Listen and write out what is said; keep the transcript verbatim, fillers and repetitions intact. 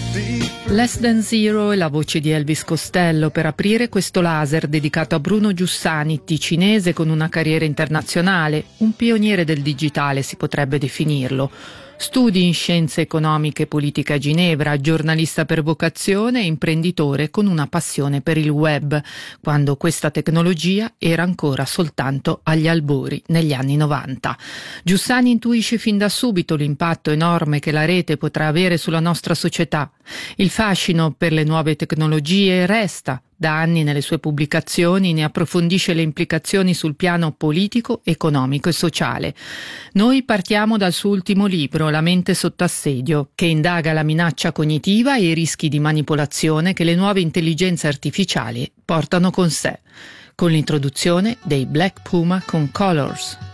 Less Than Zero è la voce di Elvis Costello per aprire questo laser dedicato a Bruno Giussani, ticinese con una carriera internazionale, un pioniere del digitale si potrebbe definirlo. Studi in scienze economiche e politica a Ginevra, giornalista per vocazione e imprenditore con una passione per il web, quando questa tecnologia era ancora soltanto agli albori negli anni novanta. Giussani intuisce fin da subito l'impatto enorme che la rete potrà avere sulla nostra società. Il fascino per le nuove tecnologie resta. Da anni nelle sue pubblicazioni ne approfondisce le implicazioni sul piano politico, economico e sociale. Noi partiamo dal suo ultimo libro, La mente sotto assedio, che indaga la minaccia cognitiva e i rischi di manipolazione che le nuove intelligenze artificiali portano con sé, con l'introduzione dei Black Puma con Colors.